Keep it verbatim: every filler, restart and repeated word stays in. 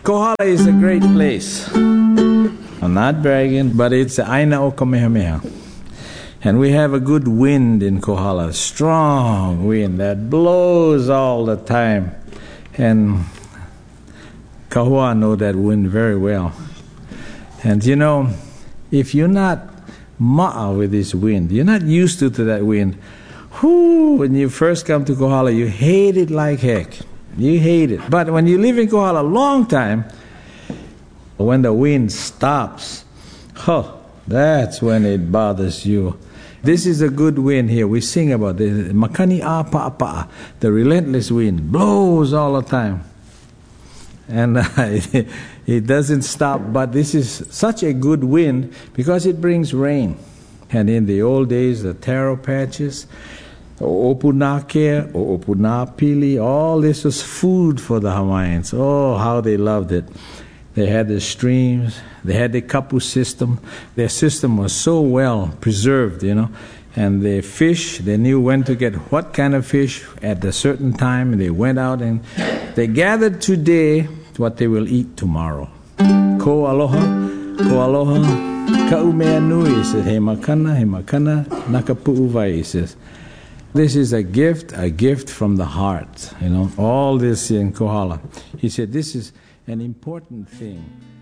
Kohala is a great place. I'm not bragging, but it's Aina o Kamehameha. And we have a good wind in Kohala, strong wind that blows all the time. And Kahua know that wind very well. And you know, if you're not ma'a with this wind, you're not used to, to that wind, whoo, when you first come to Kohala, you hate it like heck. You hate it. But when you live in Kohala a long time, when the wind stops, oh, that's when it bothers you. This is a good wind here. We sing about this. Makani a pa'a, the relentless wind blows all the time. And uh, it, it doesn't stop. But this is such a good wind because it brings rain. And in the old days, the taro patches, opunake, opunapili, all this was food for the Hawaiians. Oh, how they loved it. They had the streams, they had the kapu system. Their system was so well preserved, you know. And the fish, they knew when to get what kind of fish at a certain time. And they went out and they gathered today what they will eat tomorrow. Ko aloha, ko aloha, ka umea nui, he says, he makana, he makana, nakapu'u vai, he says. This is a gift, a gift from the heart, you know. All this in Kohala. He said, this is an important thing.